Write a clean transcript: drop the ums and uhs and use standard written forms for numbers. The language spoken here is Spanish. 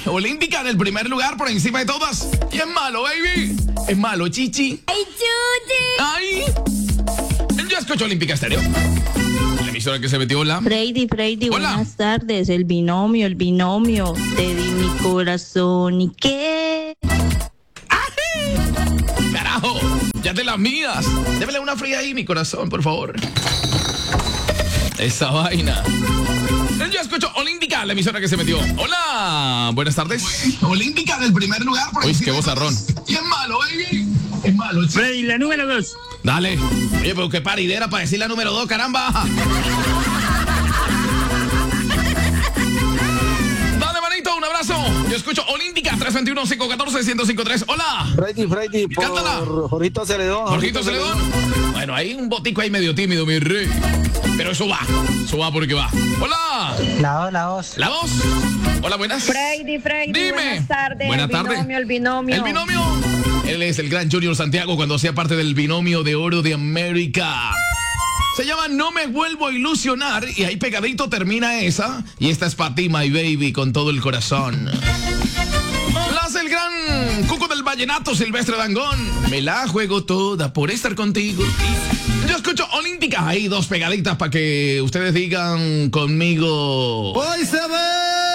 Olímpica en el primer lugar por encima de todas. Y es malo, baby. Es malo, chichi. ¡Ay, Chuchi! ¡Ay! Yo escucho Olímpica Estéreo. La emisora que se metió, hola. Freddy, Hola. buenas tardes. El binomio. Te di mi corazón. ¿Y qué? ¡Carajo! Ya te las mías. Débele una fría ahí, mi corazón, por favor. Esa vaina. Yo escucho Olímpica, la emisora que se metió. Hola, buenas tardes. Olímpica en el primer lugar. Uy, qué vozarrón. Y es malo, baby. Es malo, chico. Freddy, la número 2. Dale. Oye, pero qué paridera para decir la número 2, caramba. Dale, manito, un abrazo. Yo escucho Olímpica 321-514-1053. Hola. Freddy, por Cántala. Jorgito Celedón. Jorgito Celedón. Bueno, hay un botico ahí medio tímido, mi rey. Pero eso va porque va. Hola. La voz. La voz. Hola, buenas. Freddy, Dime. buenas tardes. Buenas tardes. El binomio. El binomio. Él es el gran Junior Santiago cuando hacía parte del binomio de oro de América. Se llama No me vuelvo a ilusionar y ahí pegadito termina esa. Y esta es para ti, my baby, con todo el corazón. La hace el gran cuco del vallenato, Silvestre Dangond. Me la juego toda por estar contigo. Yo escucho Olímpica. Ahí dos pegaditas para que ustedes digan conmigo. ¡Hoy se ve!